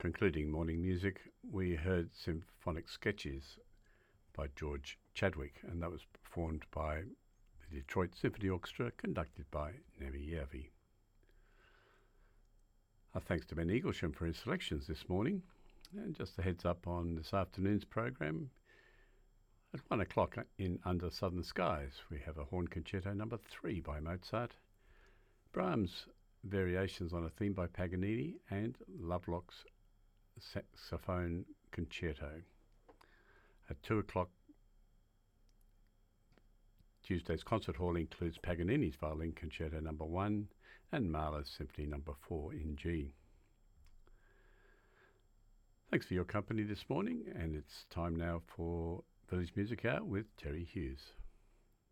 Concluding morning music, we heard Symphonic Sketches by George Chadwick, and that was performed by the Detroit Symphony Orchestra, conducted by Nevi Yavi. Our thanks to Ben Eaglesham for his selections this morning. And just a heads up on this afternoon's program, at 1 o'clock in Under Southern Skies, we have a Horn Concerto number 3 by Mozart, Brahms' Variations on a Theme by Paganini, and Lovelock's Saxophone Concerto. At 2 o'clock, Tuesday's concert hall includes Paganini's Violin Concerto number 1 and Mahler's Symphony number 4 in G. Thanks for your company this morning, and it's time now for Village Music Hour with Terry Hughes.